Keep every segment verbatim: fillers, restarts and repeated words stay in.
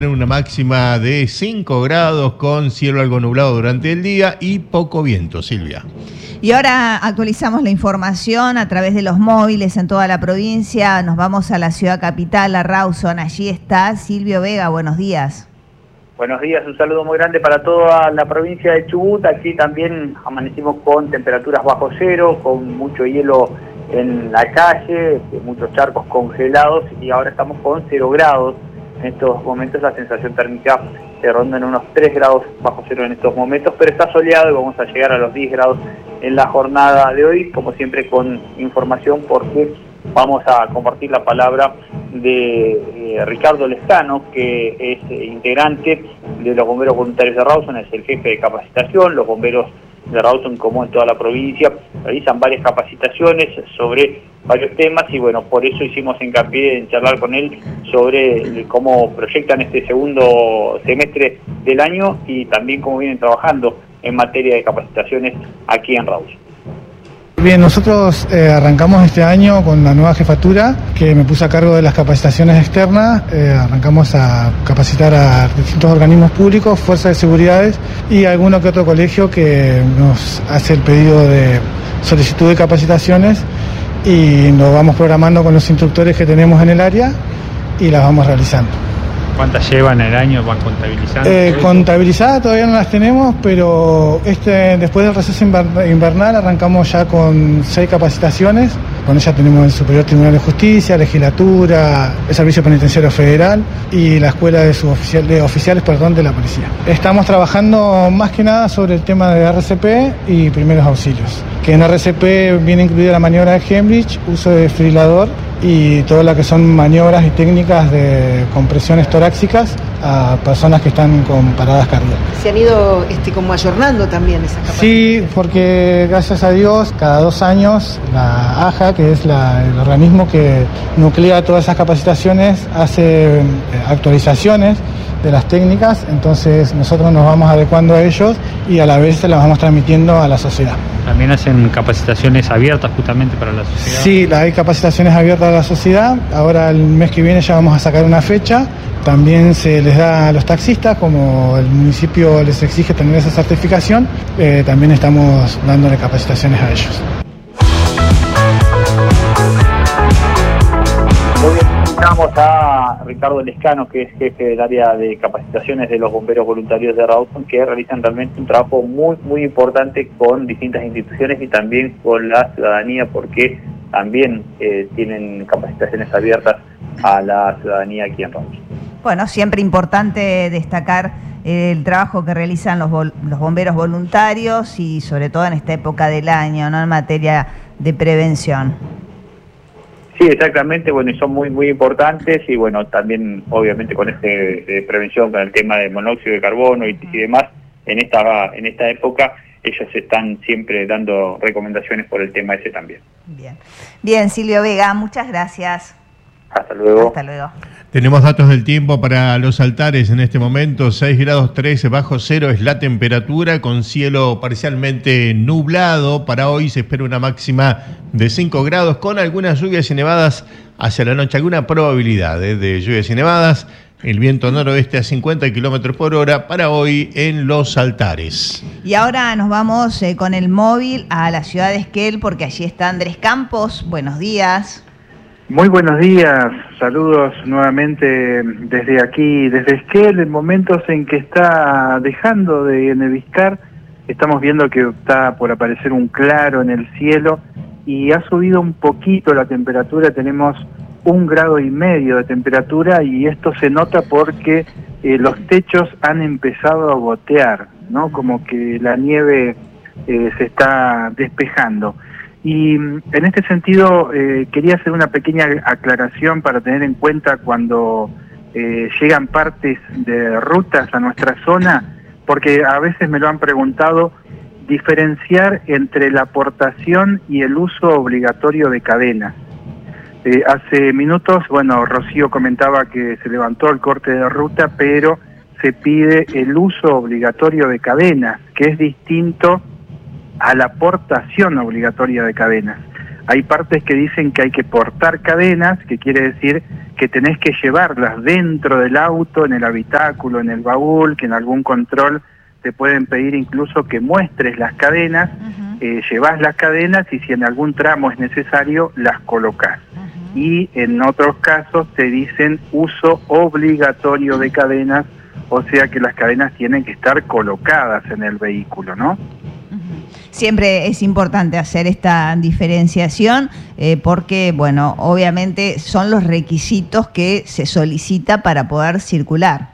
Una máxima de cinco grados con cielo algo nublado durante el día y poco viento, Silvia. Y ahora actualizamos la información a través de los móviles en toda la provincia. Nos vamos a la ciudad capital, a Rawson. Allí está Silvio Vega. Buenos días. Buenos días, un saludo muy grande para toda la provincia de Chubut. Aquí también amanecimos con temperaturas bajo cero, con mucho hielo en la calle, muchos charcos congelados y ahora estamos con cero grados. En estos momentos la sensación térmica se ronda en unos tres grados bajo cero en estos momentos, pero está soleado y vamos a llegar a los diez grados en la jornada de hoy, como siempre con información porque vamos a compartir la palabra de eh, Ricardo Lescano, que es eh, integrante de los bomberos voluntarios de Rawson, es el jefe de capacitación. Los bomberos de Rawson, como en toda la provincia, realizan varias capacitaciones sobre varios temas y bueno, por eso hicimos hincapié en charlar con él sobre cómo proyectan este segundo semestre del año y también cómo vienen trabajando en materia de capacitaciones aquí en Rawson. Bien, nosotros eh, arrancamos este año con la nueva jefatura que me puse a cargo de las capacitaciones externas. Eh, arrancamos a capacitar a distintos organismos públicos, fuerzas de seguridad y alguno que otro colegio que nos hace el pedido de solicitud de capacitaciones y nos vamos programando con los instructores que tenemos en el área y las vamos realizando. ¿Cuántas llevan el año? ¿Van contabilizando? Eh, contabilizadas todavía no las tenemos, pero este después del receso invernal arrancamos ya con seis capacitaciones. Con ella tenemos el Superior Tribunal de Justicia, Legislatura, el Servicio Penitenciario Federal y la Escuela de, Suboficial, de Oficiales perdón, de la Policía. Estamos trabajando más que nada sobre el tema de R C P y primeros auxilios, que en R C P viene incluida la maniobra de Hemlich, uso de desfibrilador y todo lo que son maniobras y técnicas de compresiones torácicas a personas que están con paradas cardíacas. Se han ido este, como ayornando también esas capacidades. Sí, porque gracias a Dios cada dos años la A J A, que es la, el organismo que nuclea todas esas capacitaciones, hace eh, actualizaciones de las técnicas, entonces nosotros nos vamos adecuando a ellos y a la vez se las vamos transmitiendo a la sociedad. ¿También hacen capacitaciones abiertas justamente para la sociedad? Sí, hay capacitaciones abiertas a la sociedad. Ahora el mes que viene ya vamos a sacar una fecha. También se les da a los taxistas, como el municipio les exige tener esa certificación, eh, también estamos dándole capacitaciones a ellos. Hoy invitamos a Ricardo Lescano, que es jefe del área de capacitaciones de los bomberos voluntarios de Rawson, que realizan realmente un trabajo muy muy importante con distintas instituciones y también con la ciudadanía, porque también eh, tienen capacitaciones abiertas a la ciudadanía aquí en Rawson. Bueno, siempre importante destacar el trabajo que realizan los, los bomberos voluntarios y sobre todo en esta época del año, ¿no? En materia de prevención. Sí, exactamente, bueno, y son muy muy importantes y bueno, también obviamente con este de prevención, con el tema del monóxido de carbono y, y demás, en esta en esta época ellos están siempre dando recomendaciones por el tema ese también. Bien, bien, Silvio Vega, muchas gracias. Hasta luego. Hasta luego. Tenemos datos del tiempo para los altares en este momento. seis grados trece bajo cero es la temperatura, con cielo parcialmente nublado. Para hoy se espera una máxima de cinco grados con algunas lluvias y nevadas hacia la noche. Alguna probabilidad ¿eh? de lluvias y nevadas. El viento noroeste a cincuenta kilómetros por hora para hoy en los altares. Y ahora nos vamos eh, con el móvil a la ciudad de Esquel porque allí está Andrés Campos. Buenos días. Muy buenos días, saludos nuevamente desde aquí, desde Esquel, en momentos en que está dejando de neviscar, estamos viendo que está por aparecer un claro en el cielo y ha subido un poquito la temperatura, tenemos un grado y medio de temperatura y esto se nota porque eh, los techos han empezado a gotear, ¿no? Como que la nieve eh, se está despejando. Y en este sentido eh, quería hacer una pequeña aclaración para tener en cuenta cuando eh, llegan partes de rutas a nuestra zona, porque a veces me lo han preguntado, diferenciar entre la portación y el uso obligatorio de cadenas. Eh, hace minutos, bueno, Rocío comentaba que se levantó el corte de ruta, pero se pide el uso obligatorio de cadenas, que es distinto a la portación obligatoria de cadenas. Hay partes que dicen que hay que portar cadenas, que quiere decir que tenés que llevarlas dentro del auto, en el habitáculo, en el baúl, que en algún control te pueden pedir incluso que muestres las cadenas, uh-huh. eh, llevas las cadenas y si en algún tramo es necesario, las colocás. Uh-huh. Y en otros casos te dicen uso obligatorio de cadenas, o sea que las cadenas tienen que estar colocadas en el vehículo, ¿no? Siempre es importante hacer esta diferenciación eh, porque, bueno, obviamente son los requisitos que se solicita para poder circular.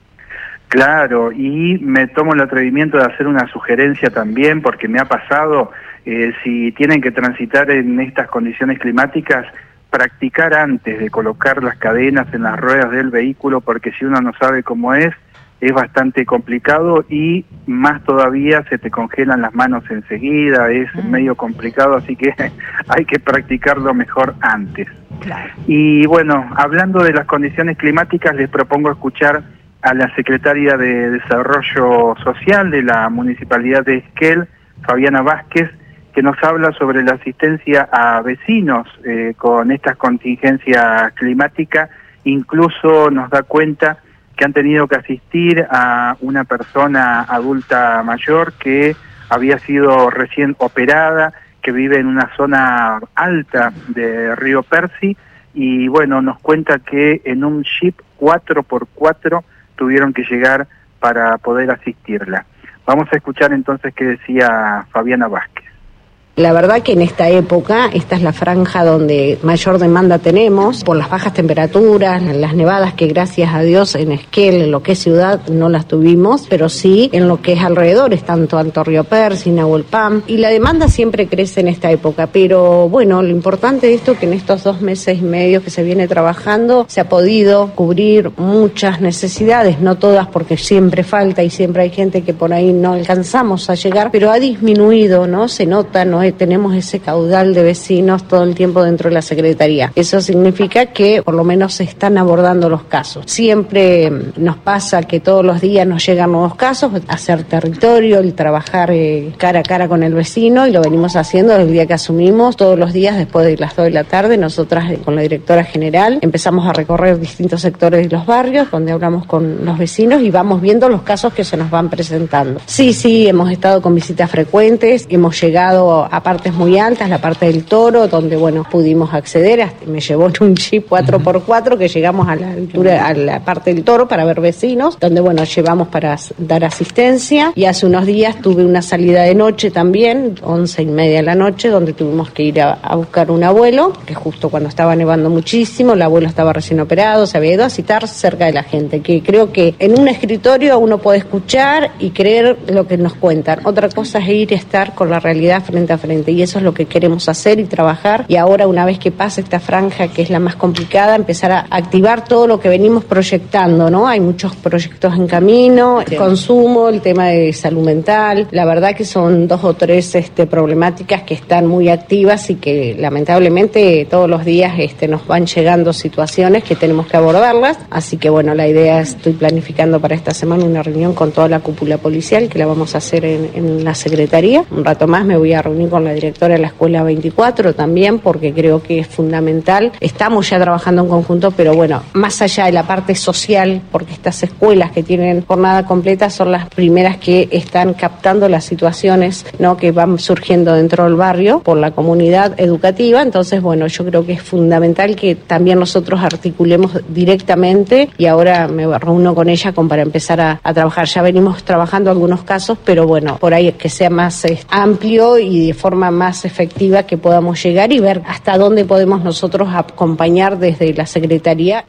Claro, y me tomo el atrevimiento de hacer una sugerencia también, porque me ha pasado, eh, si tienen que transitar en estas condiciones climáticas, practicar antes de colocar las cadenas en las ruedas del vehículo, porque si uno no sabe cómo es, es bastante complicado y más todavía se te congelan las manos enseguida, es mm. medio complicado, así que hay que practicarlo mejor antes. Claro. Y bueno, hablando de las condiciones climáticas, les propongo escuchar a la secretaria de Desarrollo Social de la Municipalidad de Esquel, Fabiana Vázquez, que nos habla sobre la asistencia a vecinos eh, con esta contingencia climática. Incluso nos da cuenta que han tenido que asistir a una persona adulta mayor que había sido recién operada, que vive en una zona alta de Río Percy, y bueno, nos cuenta que en un Jeep cuatro por cuatro tuvieron que llegar para poder asistirla. Vamos a escuchar entonces qué decía Fabiana Vázquez. La verdad que en esta época, esta es la franja donde mayor demanda tenemos, por las bajas temperaturas, las nevadas que gracias a Dios en Esquel, en lo que es ciudad, no las tuvimos, pero sí en lo que es alrededores, tanto Alto Río Percy, Nahuelpan, y la demanda siempre crece en esta época, pero bueno, lo importante de esto es que en estos dos meses y medio que se viene trabajando, se ha podido cubrir muchas necesidades, no todas porque siempre falta y siempre hay gente que por ahí no alcanzamos a llegar, pero ha disminuido, ¿no? Se nota, no tenemos ese caudal de vecinos todo el tiempo dentro de la Secretaría. Eso significa que por lo menos se están abordando los casos. Siempre nos pasa que todos los días nos llegan nuevos casos, hacer territorio, el trabajar eh, cara a cara con el vecino, y lo venimos haciendo desde el día que asumimos, todos los días después de las dos de la tarde. Nosotras eh, con la directora general empezamos a recorrer distintos sectores de los barrios donde hablamos con los vecinos y vamos viendo los casos que se nos van presentando. Sí, sí, hemos estado con visitas frecuentes, hemos llegado a partes muy altas, la parte del Toro, donde bueno, pudimos acceder, hasta me llevó en un Jeep cuatro por cuatro que llegamos a la altura, a la parte del Toro para ver vecinos, donde bueno, llevamos para dar asistencia, y hace unos días tuve una salida de noche también, once y media de la noche, donde tuvimos que ir a, a buscar un abuelo, que justo cuando estaba nevando muchísimo, el abuelo estaba recién operado, se había ido a citar cerca de la gente, que creo que en un escritorio uno puede escuchar y creer lo que nos cuentan, otra cosa es ir y estar con la realidad frente a frente. Y eso es lo que queremos hacer y trabajar, y ahora una vez que pase esta franja que es la más complicada, empezar a activar todo lo que venimos proyectando, ¿no? Hay muchos proyectos en camino, el consumo, el tema de salud mental, la verdad que son dos o tres este, problemáticas que están muy activas y que lamentablemente todos los días este, nos van llegando situaciones que tenemos que abordarlas, así que bueno, la idea es, estoy planificando para esta semana una reunión con toda la cúpula policial que la vamos a hacer en, en la Secretaría. Un rato más me voy a reunir con la directora de la Escuela veinticuatro también, porque creo que es fundamental. Estamos ya trabajando en conjunto, pero bueno, más allá de la parte social, porque estas escuelas que tienen jornada completa son las primeras que están captando las situaciones, ¿no?, que van surgiendo dentro del barrio por la comunidad educativa. Entonces, bueno, yo creo que es fundamental que también nosotros articulemos directamente, y ahora me reúno con ella con, para empezar a, a trabajar. Ya venimos trabajando algunos casos, pero bueno, por ahí que sea más eh, amplio y de forma más efectiva que podamos llegar y ver hasta dónde podemos nosotros acompañar desde la Secretaría.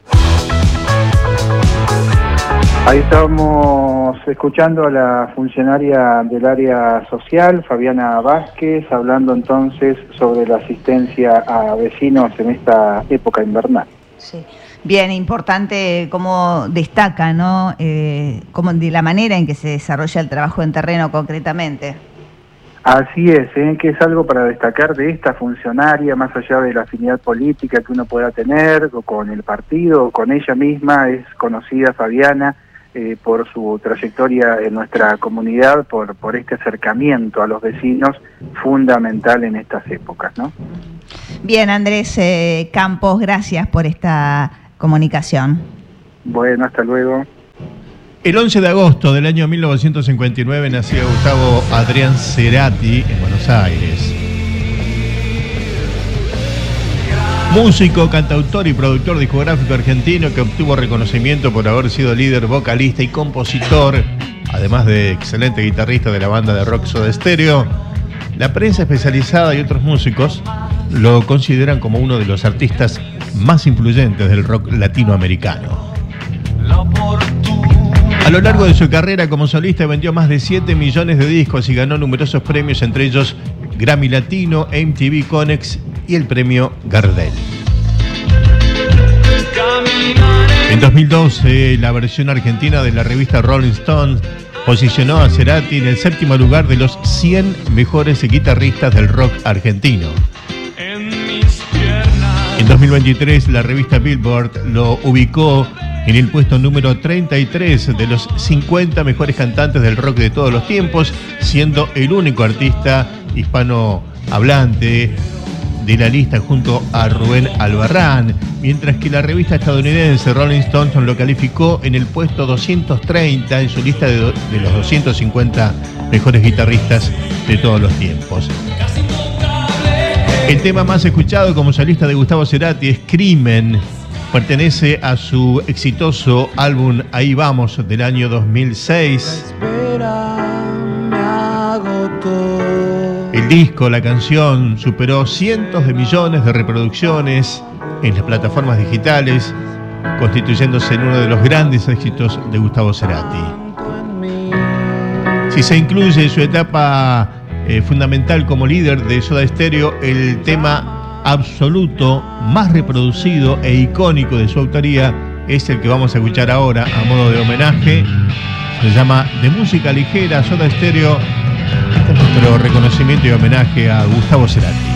Ahí estamos escuchando a la funcionaria del área social, Fabiana Vázquez, hablando entonces sobre la asistencia a vecinos en esta época invernal. Sí. Bien, importante cómo destaca, ¿no?, eh, cómo, de la manera en que se desarrolla el trabajo en terreno concretamente. Así es, ¿eh? Que es algo para destacar de esta funcionaria, más allá de la afinidad política que uno pueda tener, o con el partido, o con ella misma. Es conocida Fabiana eh, por su trayectoria en nuestra comunidad, por, por este acercamiento a los vecinos fundamental en estas épocas, ¿no? Bien, Andrés eh, Campos, gracias por esta comunicación. Bueno, hasta luego. El once de agosto del año mil novecientos cincuenta y nueve nacía Gustavo Adrián Cerati en Buenos Aires. Músico, cantautor y productor discográfico argentino que obtuvo reconocimiento por haber sido líder, vocalista y compositor, además de excelente guitarrista de la banda de rock Soda Stereo. La prensa especializada y otros músicos lo consideran como uno de los artistas más influyentes del rock latinoamericano. A lo largo de su carrera como solista vendió más de siete millones de discos y ganó numerosos premios, entre ellos Grammy Latino, M T V Conex y el premio Gardel. En dos mil doce, la versión argentina de la revista Rolling Stone posicionó a Cerati en el séptimo lugar de los cien mejores guitarristas del rock argentino. En dos mil veintitrés, la revista Billboard lo ubicó en el puesto número treinta y tres de los cincuenta mejores cantantes del rock de todos los tiempos, siendo el único artista hispanohablante de la lista junto a Rubén Albarrán, mientras que la revista estadounidense Rolling Stone lo calificó en el puesto doscientos treinta en su lista de, do, de los doscientos cincuenta mejores guitarristas de todos los tiempos. El tema más escuchado como solista de Gustavo Cerati es Crimen. Pertenece a su exitoso álbum Ahí Vamos del año dos mil seis. El disco, la canción, superó cientos de millones de reproducciones en las plataformas digitales, constituyéndose en uno de los grandes éxitos de Gustavo Cerati. Si se incluye su etapa eh, fundamental como líder de Soda Stereo, el tema absoluto más reproducido e icónico de su autoría es el que vamos a escuchar ahora a modo de homenaje. Se llama De Música Ligera, Soda Stereo. Este es nuestro reconocimiento y homenaje a Gustavo Cerati.